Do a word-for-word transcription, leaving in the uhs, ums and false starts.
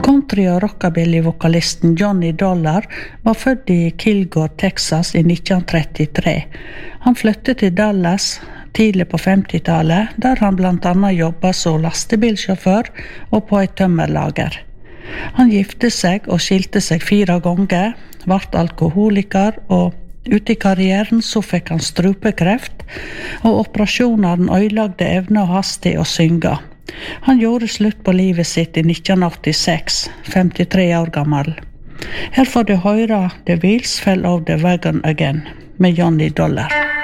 Country- og rockabilly-vokalisten Johnny Dollar var født i Kilgore, Texas i nitten trettitre. Han flyttet til Dallas tidlig på femtitallet, der han blant annet jobbet som lastebilsjåfør og på et tømmerlager. Han gifte seg og skilte seg fire ganger, vart alkoholiker, og ute i karrieren så fikk han strupekreft, og operasjonene ødelagde evna hans til å synge. Han gjorde slutt på livet sitt i nitten åttiseks, femtitre år gammel. Her får du høre The Wheels Fell Off the Wagon Again med Johnny Dollar.